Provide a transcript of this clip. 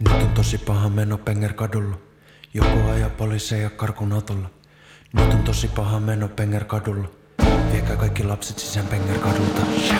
Nyt on tosi paha meno Pengerkadulla. Joku ajaa poliiseja karkun autolla. Nyt on tosi paha meno Pengerkadulla. Viekää kaikki lapset sisään Pengerkadulta.